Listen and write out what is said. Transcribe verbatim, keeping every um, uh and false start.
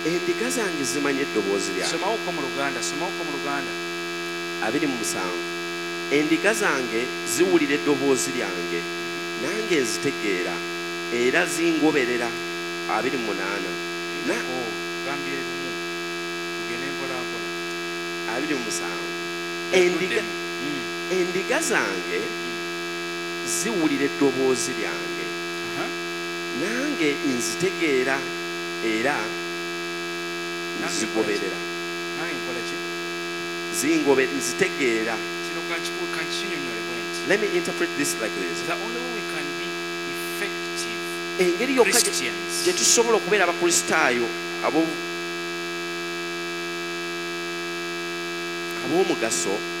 endiga zange zimanye eddoboozi lyange. Somawo ko mu Luganda, somawo ko mu Luganda. abiri mu musanvu endiga zange ziwulira eddoboozi lyange nange nzitegeera era zingoberera. abiri mu munaana gambye lumu tugende mpolampola. abiri mu musanvu endiga endiga zange ziwulira eddoboozi lyange nange nzitegeera era nzigoberera. nange nkola ki? zingobe nzitegeera. Kino kankinyonyole bwenti. Let me interpret this like this. The only way we can be effective engeri yokka Christians gye tusobola okubeera abakristaayo ab'omugaso